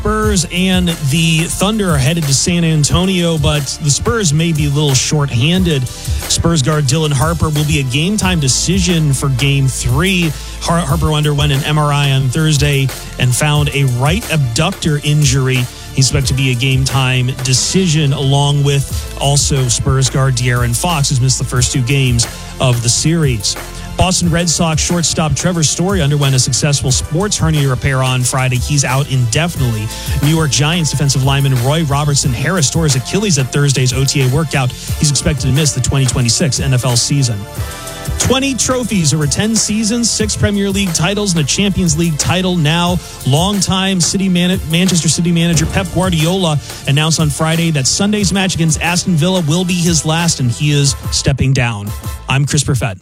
Spurs and the Thunder are headed to San Antonio, but the Spurs may be a little short-handed. Spurs guard Dylan Harper will be a game-time decision for Game 3. Harper underwent an MRI on Thursday and found a right abductor injury. He's expected to be a game-time decision, along with also Spurs guard De'Aaron Fox, who's missed the first 2 games of the series. Boston Red Sox shortstop Trevor Story underwent a successful sports hernia repair on Friday. He's out indefinitely. New York Giants defensive lineman Roy Robertson Harris tore his Achilles at Thursday's OTA workout. He's expected to miss the 2026 NFL season. 20 trophies over 10 seasons, 6 Premier League titles, and a Champions League title. Now, longtime Manchester City manager Pep Guardiola announced on Friday that Sunday's match against Aston Villa will be his last, and he is stepping down. I'm Chris Perfett.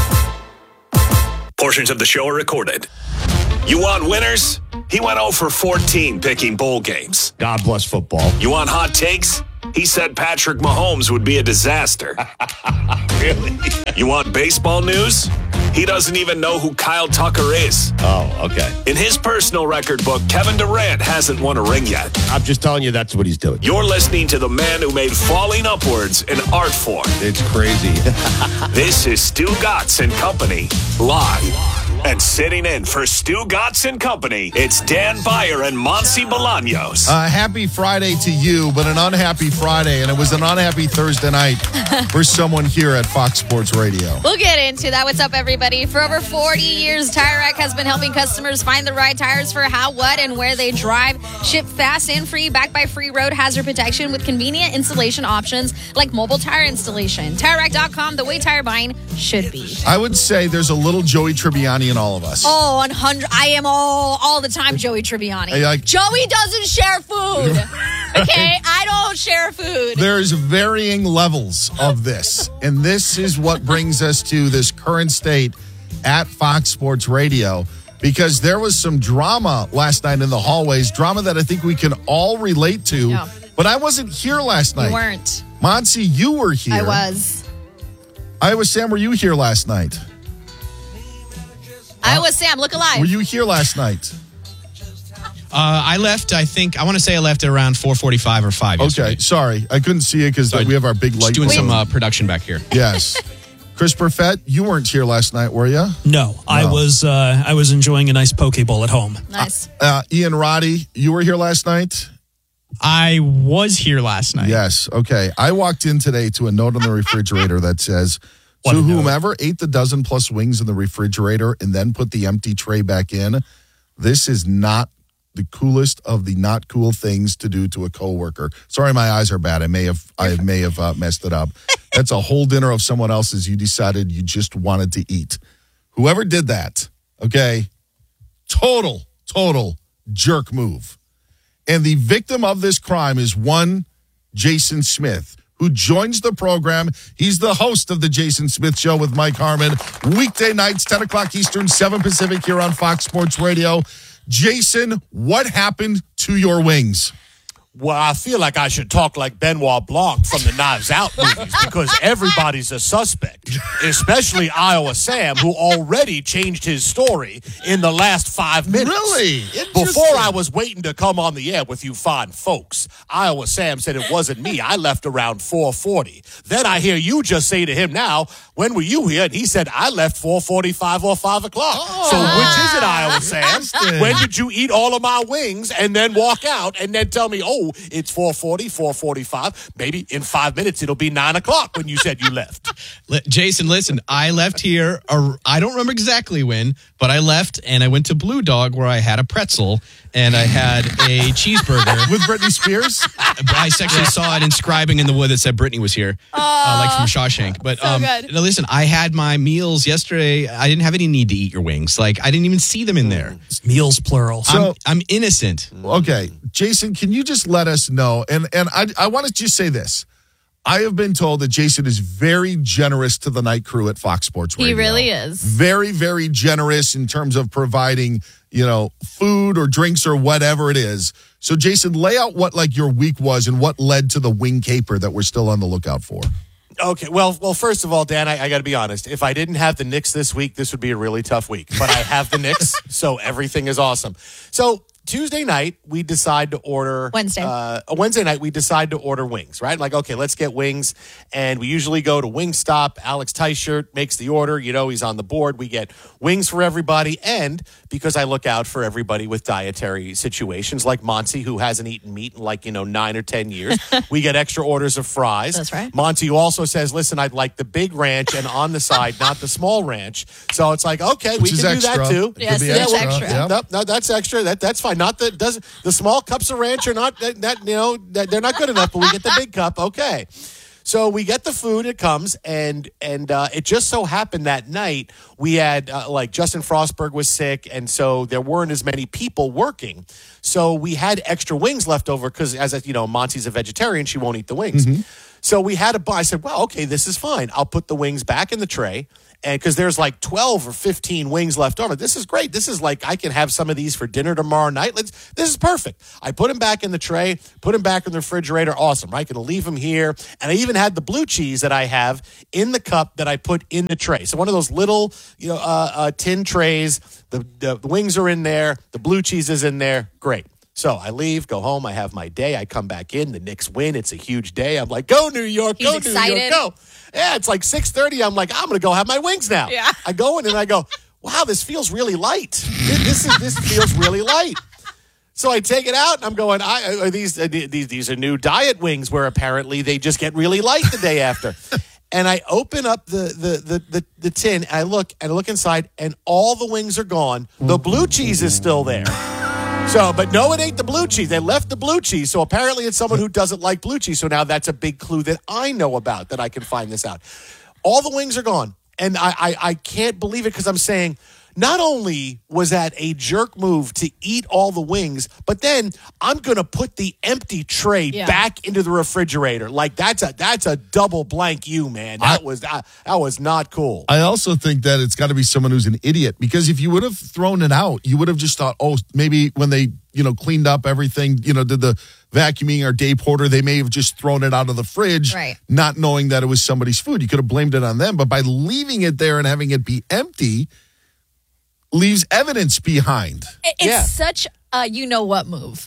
Portions of the show are recorded. You want winners? He went 0 for 14 picking bowl games. God bless football. You want hot takes? He said Patrick Mahomes would be a disaster. Really? You want baseball news? He doesn't even know who Kyle Tucker is. Oh, okay. In his personal record book, Kevin Durant hasn't won a ring yet. I'm just telling you that's what he's doing. You're listening to the man who made falling upwards an art form. It's crazy. This is Stu Gatz and Company, live. And sitting in for Stu Gatz and Company, it's Dan Beyer and Monty Bolaños. Happy Friday to you, but an unhappy Friday, and it was an unhappy Thursday night for someone here at Fox Sports Radio. We'll get into that. What's up, everybody? For over 40 years, Tire Rack has been helping customers find the right tires for how, what, and where they drive. Ship fast and free, backed by free road hazard protection with convenient installation options like mobile tire installation. TireRack.com, the way tire buying should be. I would say there's a little Joey Tribbiani in all of us. Oh, 100. I am all the time Joey Tribbiani. Like, Joey doesn't share food. Okay? I don't share food. There's varying levels of this, and this is what brings us to this current state at Fox Sports Radio, because there was some drama last night in the hallways, drama that I think we can all relate to, Yeah. but I wasn't here last night. You weren't. Monty, you were here. I was. Iowa Sam, were you here last night? Iowa Sam, look alive. Were you here last night? I left, I want to say I left at around 4:45 or 5 yesterday. Okay, sorry. I couldn't see it because we have our big light. Just doing some production back here. Yes. Chris Perfett, you weren't here last night, were you? No, I was enjoying a nice poke bowl at home. Nice. Ian Roddy, you were here last night? I was here last night. Yes. Okay. I walked in today to a note on the refrigerator that says, to whomever ate the dozen plus wings in the refrigerator and then put the empty tray back in, this is not the coolest of the not cool things to do to a coworker. Sorry, my eyes are bad. I may have messed it up. That's a whole dinner of someone else's you decided you just wanted to eat. Whoever did that, okay, total jerk move. And the victim of this crime is one Jason Smith, who joins the program. He's the host of the Jason Smith Show with Mike Harmon. Weekday nights, 10 o'clock Eastern, 7 Pacific here on Fox Sports Radio. Jason, what happened to your wings? Well, I feel like I should talk like Benoit Blanc from the Knives Out movies because everybody's a suspect, especially Iowa Sam, who already changed his story in the last 5 minutes. Really? Before I was waiting to come on the air with you fine folks, Iowa Sam said it wasn't me. I left around 4:40. Then I hear you just say to him now, when were you here? And he said, I left 4:45 or 5 o'clock. So which is it, Iowa Sam? When did you eat all of my wings and then walk out and then tell me, oh, it's 4:40, 4:45. Maybe in 5 minutes it'll be 9 o'clock when you said you left. Jason, listen, I left here, I don't remember exactly when, but I left and I went to Blue Dog where I had a pretzel and I had a cheeseburger. With Britney Spears? I actually saw it inscribing in the wood that said Britney was here, like from Shawshank. But so good. no, listen, I had my meals yesterday. I didn't have any need to eat your wings. Like, I didn't even see them in there. Meals plural. So I'm innocent. Okay, Jason, can you just let us know? And I want to just say this. I have been told that Jason is very generous to the night crew at Fox Sports Radio. He really is. Very, very generous in terms of providing, food or drinks or whatever it is. So, Jason, lay out what your week was and what led to the wing caper that we're still on the lookout for. Okay, well, first of all, Dan, I got to be honest. If I didn't have the Knicks this week, this would be a really tough week. But I have the Knicks, so everything is awesome. So Tuesday night, we decide to order Wednesday night, we decide to order wings, right? Like, okay, let's get wings. And we usually go to Wingstop. Alex Teichert makes the order. You know, he's on the board. We get wings for everybody. And because I look out for everybody with dietary situations, like Monty, who hasn't eaten meat in 9 or 10 years, we get extra orders of fries. That's right. Monty also says, listen, I'd like the big ranch and on the side, not the small ranch. So it's like, okay, we can do that too. Yes, that's extra. Yep. No, that's extra. That's fine. Not the small cups of ranch are not they're not good enough, but we get the big cup. Okay. So we get the food, it comes, and it just so happened that night we had, Justin Frostberg was sick, and so there weren't as many people working. So we had extra wings left over because, Monty's a vegetarian, she won't eat the wings. Mm-hmm. So we had to buy. I said, well, okay, this is fine. I'll put the wings back in the tray. And because there's 12 or 15 wings left over. This is great. This is I can have some of these for dinner tomorrow night. This is perfect. I put them back in the tray, put them back in the refrigerator. Awesome, right? Going to leave them here. And I even had the blue cheese that I have in the cup that I put in the tray. So one of those little, tin trays. The wings are in there. The blue cheese is in there. Great. So I leave, go home. I have my day. I come back in. The Knicks win. It's a huge day. I'm like, go New York, He's go excited. New York, go. Yeah, it's 6:30. I'm like, I'm going to go have my wings now. Yeah. I go in and I go, wow, this feels really light. This feels really light. So I take it out and I'm going, these are new diet wings where apparently they just get really light the day after. And I open up the tin and I look inside and all the wings are gone. The blue cheese is still there. So, but no one ate the blue cheese. They left the blue cheese. So apparently it's someone who doesn't like blue cheese. So now that's a big clue that I know about, that I can find this out. All the wings are gone. And I can't believe it because I'm saying, not only was that a jerk move to eat all the wings, but then I'm going to put the empty tray back into the refrigerator. That's a double blank you, man. That was not cool. I also think that it's got to be someone who's an idiot, because if you would have thrown it out, you would have just thought, oh, maybe when they, cleaned up everything, did the vacuuming or day porter, they may have just thrown it out of the fridge, right, not knowing that it was somebody's food. You could have blamed it on them, but by leaving it there and having it be empty, leaves evidence behind. It's such a you-know-what move.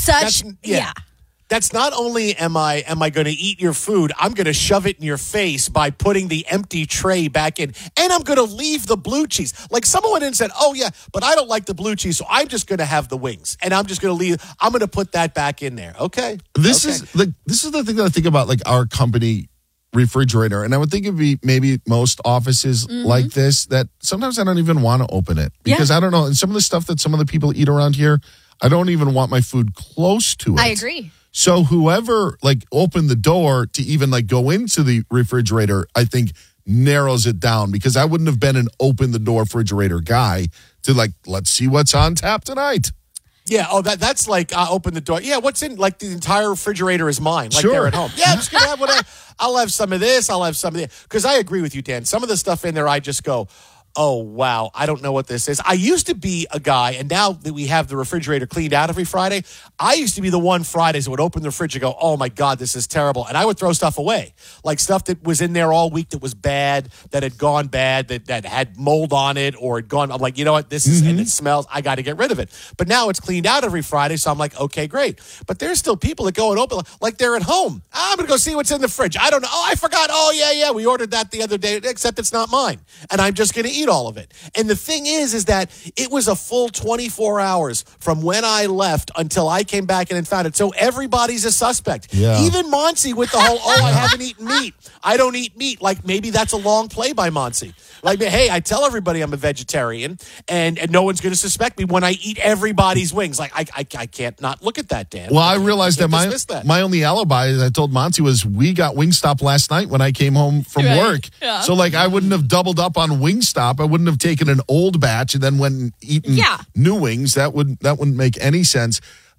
That's not only am I going to eat your food, I'm going to shove it in your face by putting the empty tray back in, and I'm going to leave the blue cheese. Like someone went in and said, oh yeah, but I don't like the blue cheese, so I'm just going to have the wings, and I'm just going to leave. I'm going to put that back in there. Okay. This is the thing that I think about, our company refrigerator, and I would think it'd be maybe most offices like this, that sometimes I don't even want to open it because I don't know. And some of the stuff that some of the people eat around here, I don't even want my food close to it. I agree. So whoever opened the door to even go into the refrigerator, I think narrows it down, because I wouldn't have been an open the door refrigerator guy to let's see what's on tap tonight. Yeah, that's open the door. Yeah, what's in, the entire refrigerator is mine, they're at home. Yeah, I'm just going to have whatever. I'll have some of this, I'll have some of that. Because I agree with you, Dan. Some of the stuff in there, I just go, oh, wow, I don't know what this is. I used to be a guy, and now that we have the refrigerator cleaned out every Friday, I used to be the one Fridays that would open the fridge and go, oh, my God, this is terrible. And I would throw stuff away, stuff that was in there all week that was bad, that had gone bad, that had mold on it, or had gone, I'm like, you know what, this is, and it smells, I got to get rid of it. But now it's cleaned out every Friday, so I'm like, okay, great. But there's still people that go and open, they're at home. I'm going to go see what's in the fridge. I don't know. Oh, I forgot. Oh, yeah, we ordered that the other day, except it's not mine. And I'm just going to eat all of it. And the thing is that it was a full 24 hours from when I left until I came back in and found it. So everybody's a suspect. Yeah. Even Monty with the whole, I haven't eaten meat. I don't eat meat. Maybe that's a long play by Monty. Hey, I tell everybody I'm a vegetarian, and no one's going to suspect me when I eat everybody's wings. I can't not look at that, Dan. Well, I realized that my only alibi, as I told Monty, was we got Wingstop last night when I came home from work. Yeah. So, I wouldn't have doubled up on Wingstop. I wouldn't have taken an old batch and then went and eaten new wings. That wouldn't make any sense.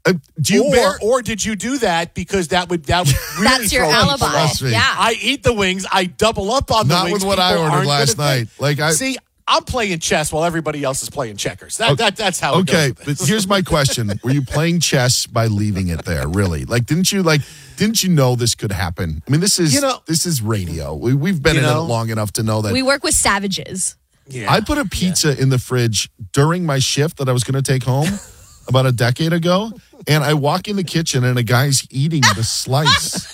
Or did you do that because that would really that's your alibi? Yeah, I eat the wings. I double up on the wings. Not with what I ordered last night. See, I'm playing chess while everybody else is playing checkers. That's how it goes. Okay, but here's my question: were you playing chess by leaving it there? Really? Didn't you know this could happen? I mean, this is radio. We've been in it long enough to know that we work with savages. Yeah. I put a pizza in the fridge during my shift that I was going to take home. about a decade ago, and I walk in the kitchen and a guy's eating the slice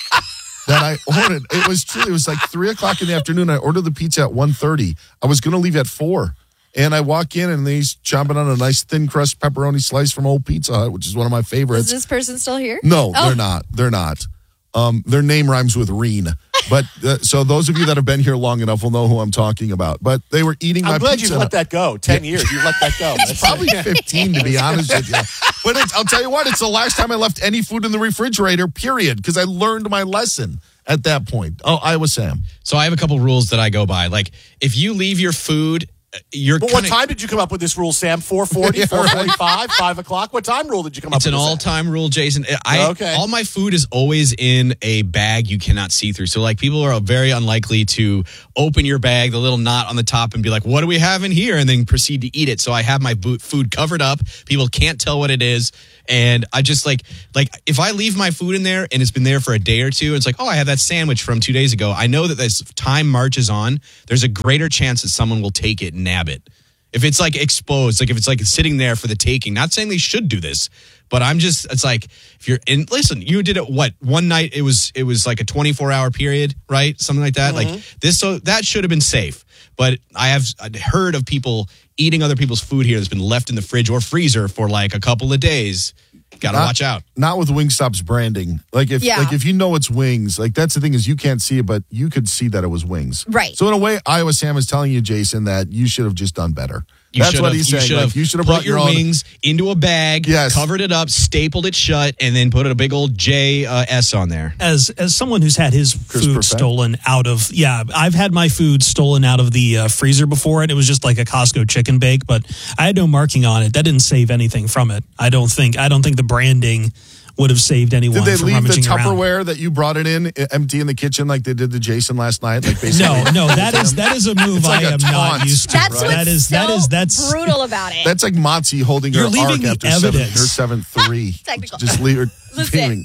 that I ordered. It was like 3 o'clock in the afternoon. I ordered the pizza at 1:30. I was going to leave at 4. And I walk in and he's chomping on a nice thin crust pepperoni slice from Old Pizza Hut, which is one of my favorites. Is this person still here? No, they're not. They're not. Their name rhymes with Reen. But so those of you that have been here long enough will know who I'm talking about. But they were eating my pizza. I'm glad you've let that go. 10 years, you've let that go. It's probably 15, to be honest with you. But I'll tell you what, it's the last time I left any food in the refrigerator, period, because I learned my lesson at that point. Oh, Iowa Sam. So I have a couple rules that I go by. Like, if you leave your food, But what time did you come up with this rule, Sam? 4:40, 4:45, 5 o'clock? What time rule did you come up with? It's an all-time rule, Jason. Okay. All my food is always in a bag you cannot see through. So, like, people are very unlikely to open your bag, the little knot on the top, and be like, what do we have in here? And then proceed to eat it. So I have my food covered up. People can't tell what it is. And I just like if I leave my food in there and it's been there for a day or two, it's like, oh, I have that sandwich from 2 days ago. I know that as time marches on, there's a greater chance that someone will take it and nab it. If it's like exposed, like if it's like sitting there for the taking, not saying they should do this, but it's like, if you're in, listen, you did it, one night, it was like a 24-hour period, right? Something like that. Mm-hmm. Like this, so that should have been safe. But I've heard of people eating other people's food here that's been left in the fridge or freezer for like a couple of days. Got to watch out. Not with Wingstop's branding. Like if you know it's wings, like that's the thing is you can't see it, but you could see that it was wings. Right. So in a way, Iowa Sam is telling you, Jason, that you should have just done better. That's what he's saying. You should have brought your wings into a bag, Yes. covered it up, stapled it shut, and then put a big old JS on there. As someone who's had his food Perfect. stolen out of, I've had my food stolen out of the freezer before, and it was just like a Costco chicken bake, but I had no marking on it. That didn't save anything from it. I don't think the branding would have saved anyone Did they from leave the rummaging around. Tupperware that you brought it in empty in the kitchen like they did to Jason last night? Like basically, No, that is a move It's like I a am taunt. not used to. That's what's that's brutal about it. That's like Motzi holding her You're arc leaving the after evidence. 7-3. Technical. Just leave her Listen, feeling.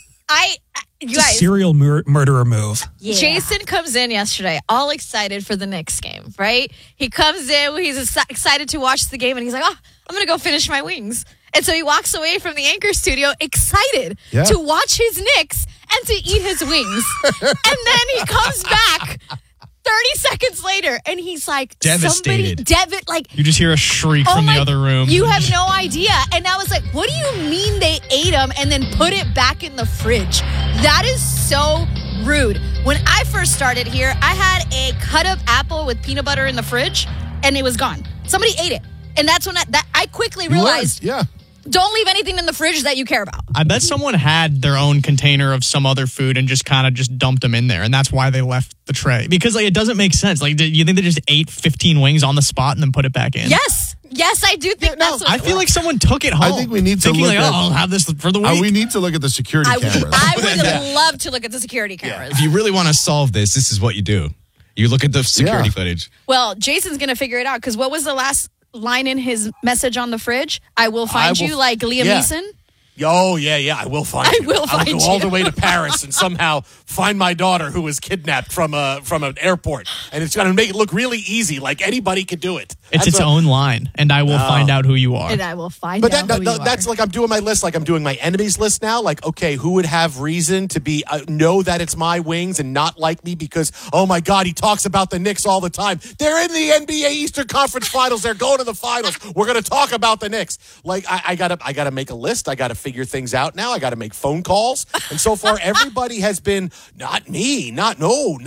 you It's a guys, serial murderer move. Jason comes in yesterday, all excited for the Knicks game, right? He comes in, he's excited to watch the game, and he's like, oh, I'm going to go finish my wings. And so he walks away from the Anchor studio excited to watch his Knicks and to eat his wings. And then he comes back 30 seconds later, and he's like, Devastated. You just hear a shriek from the other room. You have no idea. And I was like, what do you mean they ate them and then put it back in the fridge? That is so rude. When I first started here, I had a cut up apple with peanut butter in the fridge, and it was gone. Somebody ate it. And that's when I quickly realized, don't leave anything in the fridge that you care about. I bet someone had their own container of some other food and just kind of just dumped them in there, and that's why they left the tray. Because like it doesn't make sense. Like, do you think they just ate 15 wings on the spot and then put it back in? Yes, I do think that's what I feel like someone took it home. I think we need to thinking look like, at. I'll have this for the week. We need to look at the security cameras. I would love to look at the security cameras. If you really want to solve this is what you do. You look at the security footage. Well, Jason's going to figure it out, because what was the last line in his message on the fridge? I will find you, like Liam Neeson. Oh, yeah, I will find you. will find I'll go you. all the way to Paris and somehow find my daughter who was kidnapped from an airport. And it's going to make it look really easy, like anybody could do it. It's its own line, and I will find out who you are. And I will find But out who you that's are. like I'm doing my list, like I'm doing my enemies list now. Like, okay, who would have reason to be know that it's my wings and not like me because, oh my God, he talks about the Knicks all the time. They're in the NBA Eastern Conference Finals. They're going to the finals. We're going to talk about the Knicks. Like, I gotta make a list. I gotta figure things out now. I gotta make phone calls. And so far, everybody has been not me. Not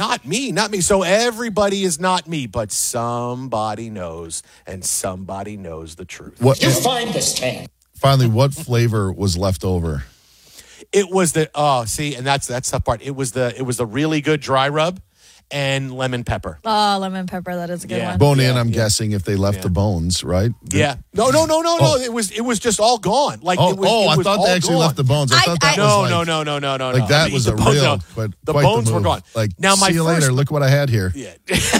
me. So everybody is not me, but somebody knows, and somebody knows the truth. You find this man. Finally, what flavor was left over? It was and that's the part. It was the really good dry rub and lemon pepper. Oh, lemon pepper, that is a good one. Bone in, I'm guessing, if they left the bones, right? Yeah. No. It was just all gone. Like I it was thought they actually left the bones. I thought that was no. Like that was a real, but the quite bones the were move. gone. Like, Now, my see you first- later. Look what I had here. Yeah.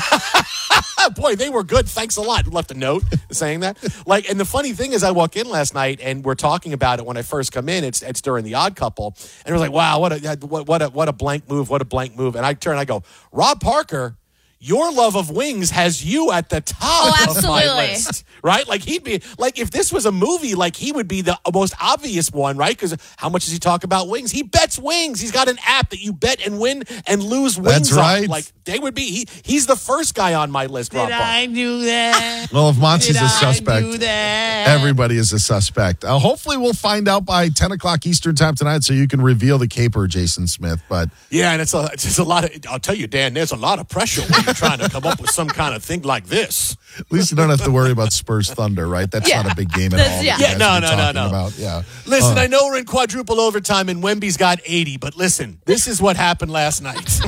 Boy, they were good. Thanks a lot. Left a note saying that. Like, and the funny thing is, I walk in last night and we're talking about it when I first come in. It's during the Odd Couple, and we're like, "Wow, what a blank move! What a blank move!" And I turn, and I go, "Rob Parker your love of wings has you at the top of my absolutely. list, right? Like he'd be like, if this was a movie, like he would be the most obvious one, right? Because how much does he talk about wings? He bets wings. He's got an app that you bet and win and lose wings That's right. on. Like they would be. He's the first guy on my list. Rob Bartlett. do that? Well, if Monty's a suspect, everybody is a suspect. Hopefully, we'll find out by 10 o'clock Eastern time tonight, so you can reveal the caper, Jason Smith. But Yeah, and it's just a lot of. I'll tell you, Dan. There's a lot of pressure when you're trying to come up with some kind of thing like this. at least you don't have to worry about Spurs Thunder, right? That's not a big game at all. Yeah. that you guys Yeah, have been no. talking about. Yeah. Listen, I know we're in quadruple overtime and Wemby's got 80, but listen, this is what happened last night.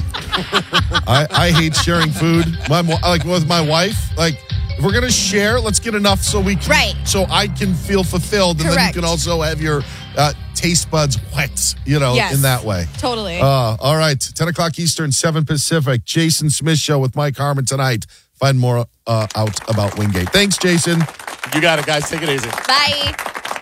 I hate sharing food. Like with my wife, like if we're gonna share, let's get enough so we can, Right. so I can feel fulfilled, and then you Correct. can also have your taste buds wet, Yes. in that way. Totally. All right, 10 o'clock Eastern, 7 Pacific. Jason Smith Show with Mike Harmon tonight. Find more out about Wingate. Thanks, Jason. You got it, guys. Take it easy. Bye.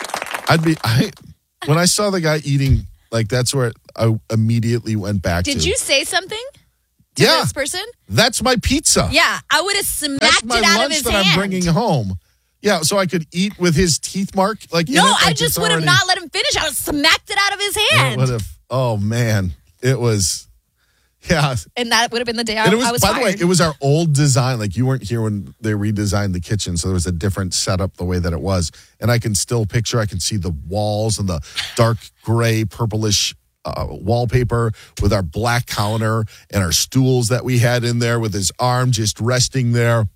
When I saw the guy eating, like that's where I immediately went back to. Did you say something to Yeah, this person? that's my pizza. Yeah, I would have That's smacked my it out of lunch his that hand. I'm bringing home. Yeah, so I could eat with his teeth mark. Like No, in it, I like just it's would have already- not let him finish. I would have smacked it out of his hand. Would have. Oh man, it was. Yeah, And that would have been the day I and it was. was by the way, fired. it was our old design. Like you weren't here when they redesigned the kitchen, so there was a different setup the way that it was. And I can still picture. I can see the walls and the dark gray, purplish wallpaper with our black counter and our stools that we had in there with his arm just resting there.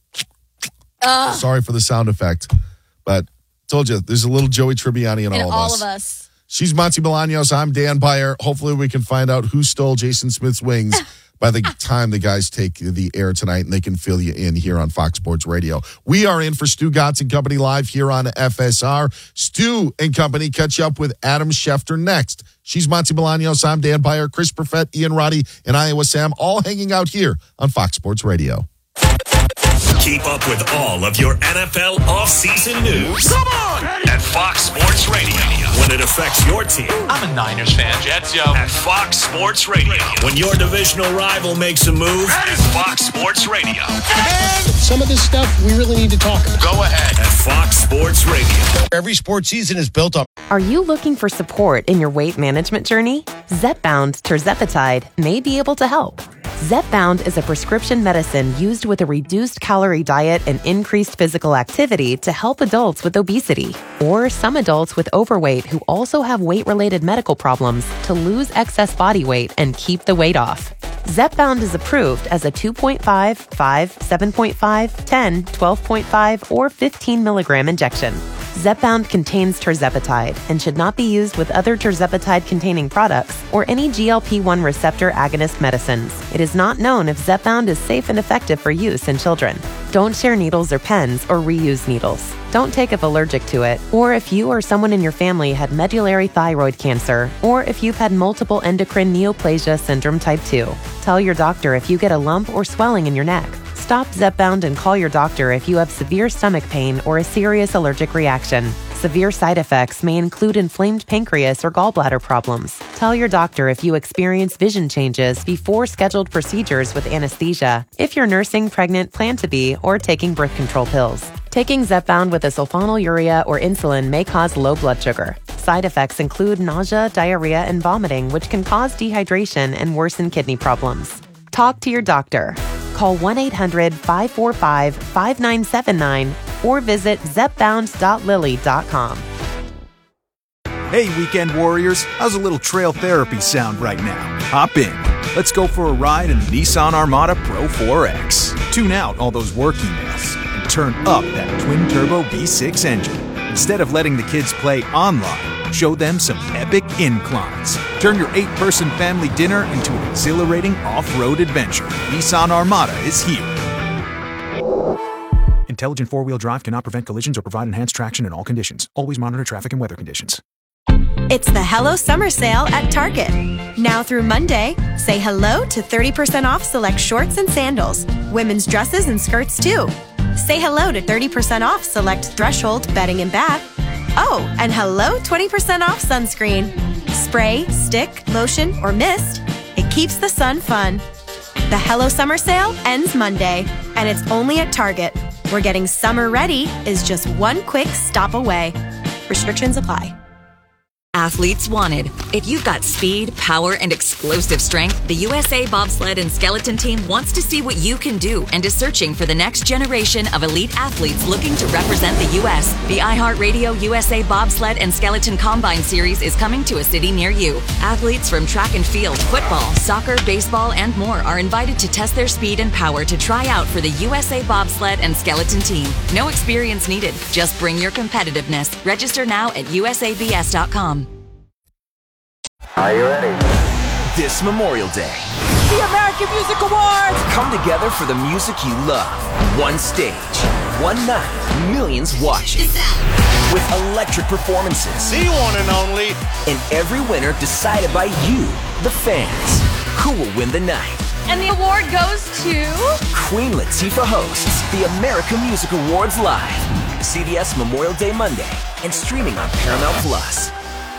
Sorry for the sound effect, but told you there's a little Joey Tribbiani in and all all of of us. us. She's Monty Bolaños. I'm Dan Byer. Hopefully we can find out who stole Jason Smith's wings by the time the guys take the air tonight, and they can fill you in here on Fox Sports Radio. We are in for Stu Gotts and Company live here on FSR. Stu and Company catch up with Adam Schefter next. She's Monty Bolaños. I'm Dan Byer, Chris Perfett, Ian Roddy, and Iowa Sam, all hanging out here on Fox Sports Radio. Keep up with all of your NFL offseason news. Come on! At Fox Sports Radio. When it affects your team. I'm a Niners fan. Jets, yo. At Fox Sports Radio. When your divisional rival makes a move. At Fox Sports Radio. Some of this stuff we really need to talk about. Go ahead. At Fox Sports Radio. Every sports season is built on. Are you looking for support in your weight management journey? Zepbound Tirzepatide may be able to help. Zepbound is a prescription medicine used with a reduced calorie diet and increased physical activity to help adults with obesity or some adults with overweight who also have weight-related medical problems to lose excess body weight and keep the weight off. Zepbound is approved as a 2.5, 5, 7.5, 10, 12.5, or 15 milligram injection. Zepbound contains tirzepatide and should not be used with other tirzepatide-containing products or any GLP-1 receptor agonist medicines. It is not known if Zepbound is safe and effective for use in children. Don't share needles or pens or reuse needles. Don't take if allergic to it, or if you or someone in your family had medullary thyroid cancer, or if you've had multiple endocrine neoplasia syndrome type 2. Tell your doctor if you get a lump or swelling in your neck. Stop Zepbound and call your doctor if you have severe stomach pain or a serious allergic reaction. Severe side effects may include inflamed pancreas or gallbladder problems. Tell your doctor if you experience vision changes before scheduled procedures with anesthesia, if you're nursing, pregnant, plan to be, or taking birth control pills. Taking Zepbound with a sulfonylurea or insulin may cause low blood sugar. Side effects include nausea, diarrhea, and vomiting, which can cause dehydration and worsen kidney problems. Talk to your doctor. Call 1-800-545-5979 or visit zepbound.lily.com. Hey, weekend warriors, how's a little trail therapy sound right now? Hop in. Let's go for a ride in the Nissan Armada Pro 4X. Tune out all those work emails and turn up that twin-turbo V6 engine. Instead of letting the kids play online, show them some epic inclines. Turn your 8-person family dinner into an exhilarating off-road adventure. Nissan Armada is here. Intelligent four-wheel drive cannot prevent collisions or provide enhanced traction in all conditions. Always monitor traffic and weather conditions. It's the Hello Summer Sale at Target. Now through Monday, say hello to 30% off select shorts and sandals, women's dresses and skirts too. Say hello to 30% off select Threshold bedding and bath. Oh, and hello 20% off sunscreen. Spray, stick, lotion, or mist. It keeps the sun fun. The Hello Summer Sale ends Monday, and it's only at Target, where getting summer ready is just one quick stop away. Restrictions apply. Athletes wanted. If you've got speed, power, and explosive strength, the USA Bobsled and Skeleton Team wants to see what you can do and is searching for the next generation of elite athletes looking to represent the U.S. The iHeartRadio USA Bobsled and Skeleton Combine Series is coming to a city near you. Athletes from track and field, football, soccer, baseball, and more are invited to test their speed and power to try out for the USA Bobsled and Skeleton Team. No experience needed. Just bring your competitiveness. Register now at usabs.com. Are you ready? This Memorial Day, the American Music Awards! Come together for the music you love. One stage, one night, millions watching. With electric performances. The one and only. And every winner decided by you, the fans. Who will win the night? And the award goes to... Queen Latifah hosts the American Music Awards live. CBS Memorial Day Monday and streaming on Paramount Plus.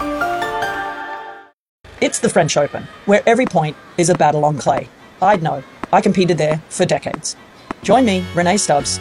It's the French Open, where every point is a battle on clay. I'd know. I competed there for decades. Join me, Renee Stubbs,